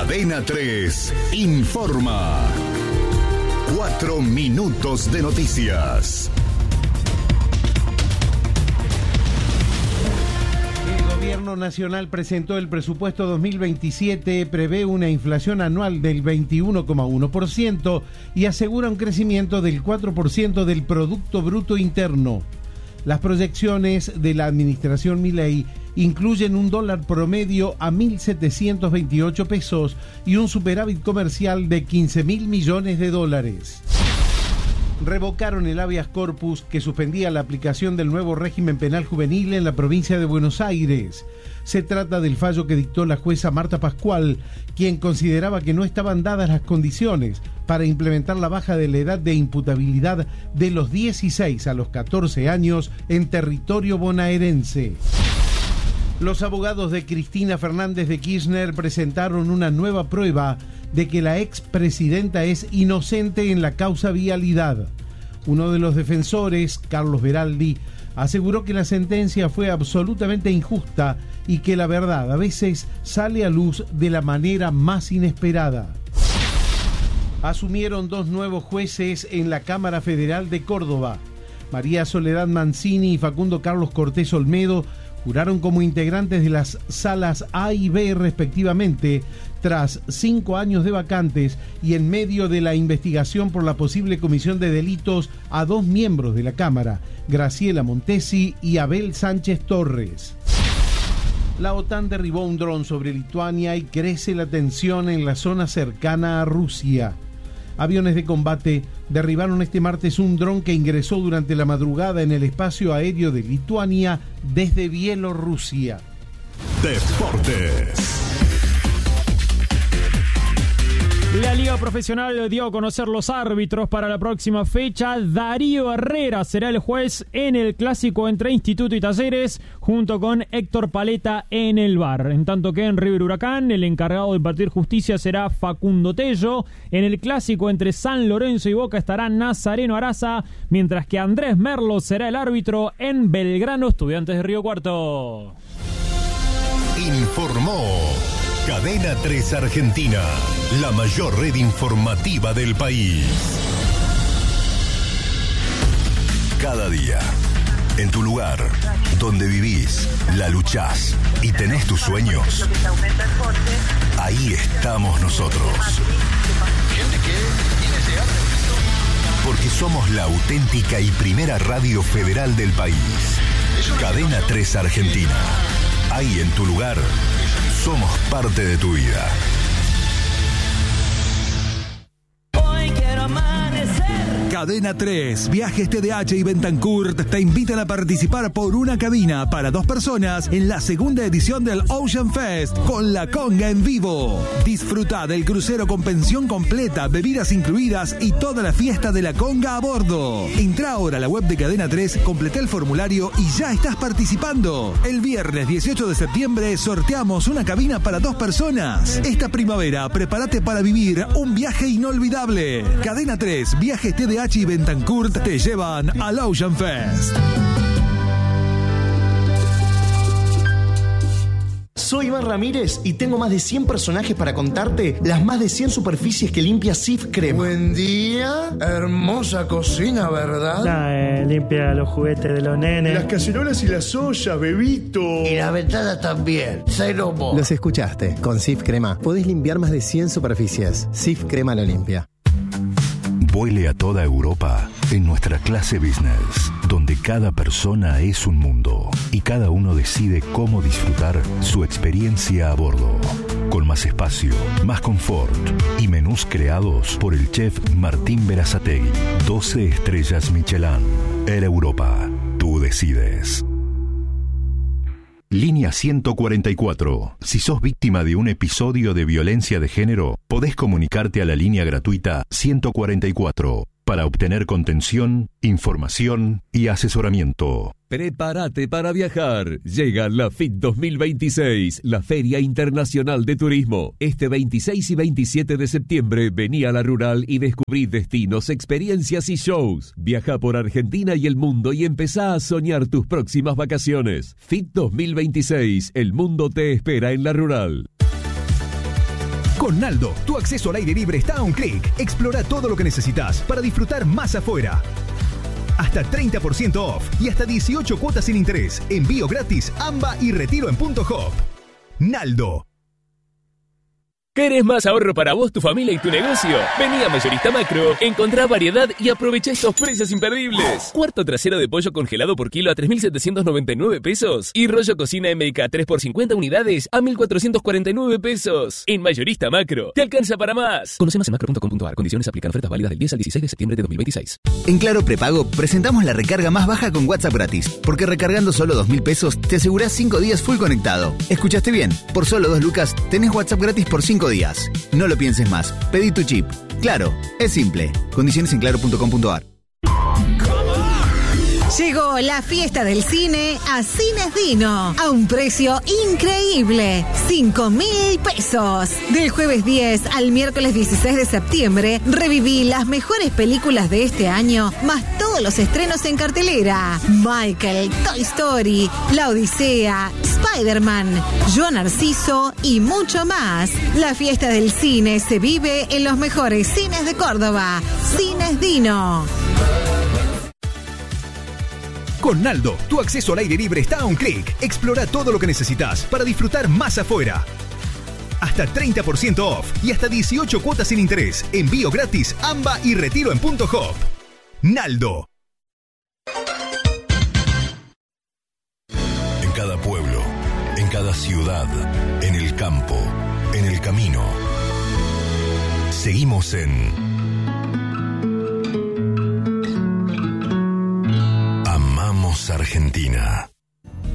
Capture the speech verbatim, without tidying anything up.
Cadena tres informa. Cuatro minutos de noticias. El Gobierno Nacional presentó el presupuesto dos mil veintisiete, prevé una inflación anual del veintiuno coma uno por ciento y asegura un crecimiento del cuatro por ciento del Producto Bruto Interno. Las proyecciones de la administración Milei incluyen un dólar promedio a mil setecientos veintiocho pesos y un superávit comercial de quince mil millones de dólares. Revocaron el habeas corpus que suspendía la aplicación del nuevo régimen penal juvenil en la provincia de Buenos Aires. Se trata del fallo que dictó la jueza Marta Pascual, quien consideraba que no estaban dadas las condiciones para implementar la baja de la edad de imputabilidad de los dieciséis a los catorce años en territorio bonaerense. Los abogados de Cristina Fernández de Kirchner presentaron una nueva prueba de que la expresidenta es inocente en la causa Vialidad. Uno de los defensores, Carlos Beraldi, aseguró que la sentencia fue absolutamente injusta y que la verdad a veces sale a luz de la manera más inesperada. Asumieron dos nuevos jueces en la Cámara Federal de Córdoba. María Soledad Mancini y Facundo Carlos Cortés Olmedo juraron como integrantes de las salas A y B respectivamente, tras cinco años de vacantes y en medio de la investigación por la posible comisión de delitos a dos miembros de la Cámara, Graciela Montesi y Abel Sánchez Torres. La OTAN derribó un dron sobre Lituania y crece la tensión en la zona cercana a Rusia. Aviones de combate derribaron este martes un dron que ingresó durante la madrugada en el espacio aéreo de Lituania desde Bielorrusia. Deportes. La Liga Profesional dio a conocer los árbitros para la próxima fecha. Darío Herrera será el juez en el clásico entre Instituto y Talleres, junto con Héctor Paleta en el V A R. En tanto que en River Huracán, el encargado de impartir justicia será Facundo Tello. En el clásico entre San Lorenzo y Boca estará Nazareno Araza, mientras que Andrés Merlo será el árbitro en Belgrano, Estudiantes de Río Cuarto. Informó Cadena tres Argentina, la mayor red informativa del país. Cada día, en tu lugar, donde vivís, la luchás y tenés tus sueños, ahí estamos nosotros. Porque somos la auténtica y primera radio federal del país. Cadena tres Argentina. Ahí en tu lugar, somos parte de tu vida. Hoy quiero amanecer. Cadena tres, Viajes T D H y Bentancourt te invitan a participar por una cabina para dos personas en la segunda edición del Ocean Fest con la conga en vivo. Disfruta del crucero con pensión completa, bebidas incluidas y toda la fiesta de la conga a bordo. Entra ahora a la web de Cadena tres, completa el formulario y ya estás participando. El viernes dieciocho de septiembre sorteamos una cabina para dos personas. Esta primavera prepárate para vivir un viaje inolvidable. Cadena tres, Viajes T D H y Bentancourt te llevan al Ocean Fest. Soy Iván Ramírez y tengo más de cien personajes para contarte las más de cien superficies que limpia Cif Crema. Buen día, hermosa cocina, ¿verdad? Nah, eh, limpia los juguetes de los nenes. Las cacerolas y las ollas, bebito. Y las ventanas también. Cero mo. Los escuchaste. Con Cif Crema podés limpiar más de cien superficies. Cif Crema lo limpia. Vuele a toda Europa en nuestra clase business, donde cada persona es un mundo y cada uno decide cómo disfrutar su experiencia a bordo. Con más espacio, más confort y menús creados por el chef Martín Berazategui. doce estrellas Michelin. Air Europa. Tú decides. Línea ciento cuarenta y cuatro. Si sos víctima de un episodio de violencia de género, podés comunicarte a la línea gratuita ciento cuarenta y cuatro para obtener contención, información y asesoramiento. Prepárate para viajar. Llega la F I T dos mil veintiséis, la Feria Internacional de Turismo. Este veintiséis y veintisiete de septiembre vení a La Rural y descubrí destinos, experiencias y shows. Viaja por Argentina y el mundo y empezá a soñar tus próximas vacaciones. F I T dos mil veintiséis, el mundo te espera en La Rural. Con Naldo, tu acceso al aire libre está a un clic. Explora todo lo que necesitas para disfrutar más afuera. Hasta treinta por ciento off y hasta dieciocho cuotas sin interés. Envío gratis, AMBA y retiro en punto hop. Naldo. ¿Querés más ahorro para vos, tu familia y tu negocio? Vení a Mayorista Macro, encontrá variedad y aprovecha estos precios imperdibles. Cuarto trasero de pollo congelado por kilo a tres mil setecientos noventa y nueve pesos. Y rollo cocina M K tres por cincuenta unidades a mil cuatrocientos cuarenta y nueve pesos. En Mayorista Macro, te alcanza para más. Conoce más en macro punto com punto a r. Condiciones aplican. Ofertas válidas del diez al dieciséis de septiembre de dos mil veintiséis. En Claro Prepago presentamos la recarga más baja con WhatsApp gratis. Porque recargando solo dos mil pesos te asegurás cinco días full conectado. ¿Escuchaste bien? Por solo dos lucas tenés WhatsApp gratis por cinco días. No lo pienses más. Pedí tu chip. Claro, es simple. Condiciones en claro punto com punto a r. Llegó la fiesta del cine a Cines Dino a un precio increíble, cinco mil pesos. Del jueves diez al miércoles dieciséis de septiembre, reviví las mejores películas de este año, más todos los estrenos en cartelera. Michael, Toy Story, La Odisea, Spider-Man, Yo Narciso y mucho más. La fiesta del cine se vive en los mejores cines de Córdoba. Cines Dino. Con Naldo, tu acceso al aire libre está a un clic. Explora todo lo que necesitas para disfrutar más afuera. Hasta treinta por ciento off y hasta dieciocho cuotas sin interés. Envío gratis, AMBA y retiro en punto hop. Naldo. En cada pueblo, en cada ciudad, en el campo, en el camino. Seguimos en Amamos Argentina.